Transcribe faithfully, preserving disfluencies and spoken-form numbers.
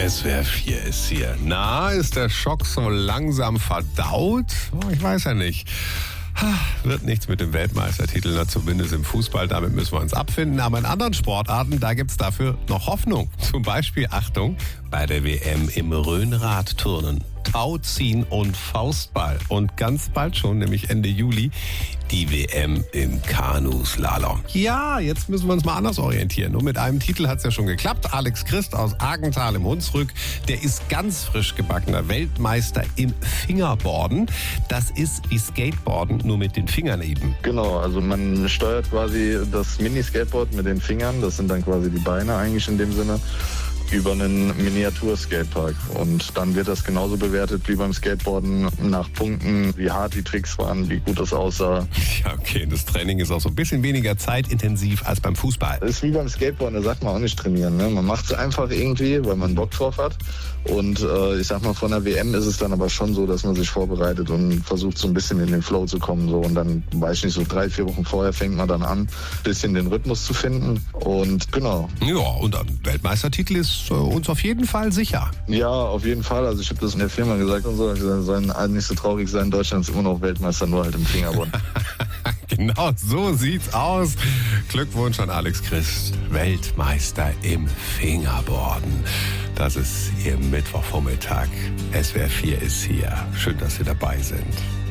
S W R vier ist hier. Na, ist der Schock so langsam verdaut? Oh, ich weiß ja nicht. Wird nichts mit dem Weltmeistertitel, na, zumindest im Fußball, damit müssen wir uns abfinden. Aber in anderen Sportarten, da gibt's dafür noch Hoffnung. Zum Beispiel, Achtung, bei der W M im Rhönradturnen, Tauziehen und Faustball. Und ganz bald schon, nämlich Ende Juli, die W M im Kanuslalom. Ja, jetzt müssen wir uns mal anders orientieren. Und mit einem Titel hat's ja schon geklappt. Alex Christ aus Argenthal im Hunsrück, der ist ganz frisch gebackener Weltmeister im Fingerboarden. Das ist wie Skateboarden, nur mit den Fingern eben. Genau, also man steuert quasi das Mini-Skateboard mit den Fingern. Das sind dann quasi die Beine eigentlich in dem Sinne, über einen Miniatur-Skatepark. Und dann wird das genauso bewertet wie beim Skateboarden nach Punkten, wie hart die Tricks waren, wie gut das aussah. Ja, okay, das Training ist auch so ein bisschen weniger zeitintensiv als beim Fußball. Das ist wie beim Skateboarden, da sagt man auch nicht trainieren. Ne? Man macht es einfach irgendwie, weil man Bock drauf hat. Und äh, ich sag mal, von der W M ist es dann aber schon so, dass man sich vorbereitet und versucht so ein bisschen in den Flow zu kommen. So. Und dann, weiß ich nicht, so drei, vier Wochen vorher fängt man dann an, ein bisschen den Rhythmus zu finden. Und genau. Ja, und ein Weltmeistertitel ist äh, uns auf jeden Fall sicher. Ja, auf jeden Fall. Also ich habe das in der Firma gesagt und so. Wir sollen nicht so traurig sein. Deutschland ist immer noch Weltmeister, nur halt im Fingerboard. Genau, so sieht's aus. Glückwunsch an Alex Christ, Weltmeister im Fingerboarden. Das ist Ihr Mittwochvormittag. S W R vier ist hier. Schön, dass Sie dabei sind.